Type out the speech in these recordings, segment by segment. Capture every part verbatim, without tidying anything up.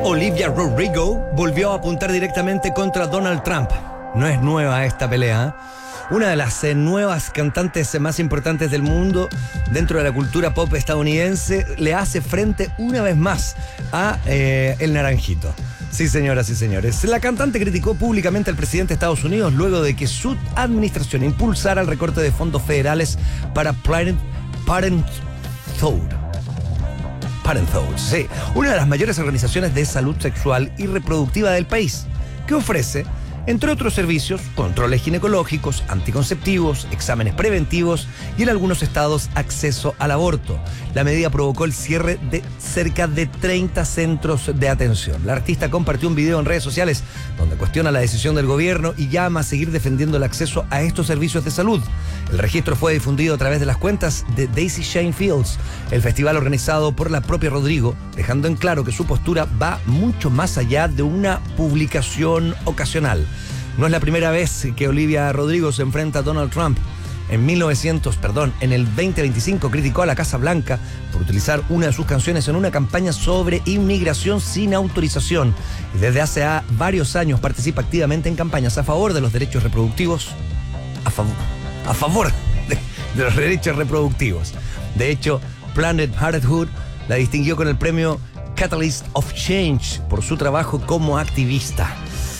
Olivia Rodrigo volvió a apuntar directamente contra Donald Trump. No es nueva esta pelea. Una de las eh, nuevas cantantes más importantes del mundo dentro de la cultura pop estadounidense le hace frente una vez más a eh, el Naranjito. Sí, señoras y señores. La cantante criticó públicamente al presidente de Estados Unidos luego de que su administración impulsara el recorte de fondos federales para Planned Parenthood. Parenthood, sí, una de las mayores organizaciones de salud sexual y reproductiva del país, que ofrece, entre otros servicios, controles ginecológicos, anticonceptivos, exámenes preventivos y en algunos estados acceso al aborto. La medida provocó el cierre de cerca de treinta centros de atención. La artista compartió un video en redes sociales donde cuestiona la decisión del gobierno y llama a seguir defendiendo el acceso a estos servicios de salud. El registro fue difundido a través de las cuentas de Daisy Shane Fields, el festival organizado por la propia Rodrigo, dejando en claro que su postura va mucho más allá de una publicación ocasional. No es la primera vez que Olivia Rodrigo se enfrenta a Donald Trump. En mil novecientos, perdón, en el veinte veinticinco criticó a la Casa Blanca por utilizar una de sus canciones en una campaña sobre inmigración sin autorización. Y desde hace a varios años participa activamente en campañas a favor de los derechos reproductivos, a favor, a favor de, de los derechos reproductivos. De hecho, Planned Parenthood la distinguió con el premio Catalyst of Change por su trabajo como activista.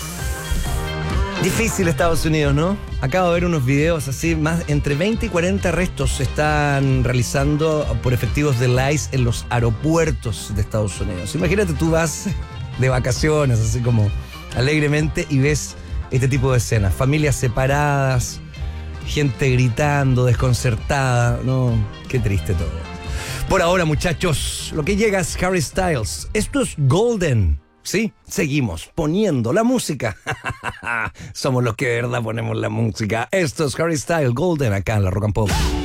Difícil Estados Unidos, ¿no? Acabo de ver unos videos así, más entre veinte y cuarenta arrestos se están realizando por efectivos del I C E en los aeropuertos de Estados Unidos. Imagínate, tú vas de vacaciones, así como alegremente, y ves este tipo de escenas. Familias separadas, gente gritando, desconcertada. No, qué triste todo. Por ahora, muchachos, lo que llega es Harry Styles. Esto es Golden. Sí, seguimos poniendo la música. Somos los que de verdad ponemos la música. Esto es Harry Styles, Golden, acá en la Rock and Pop.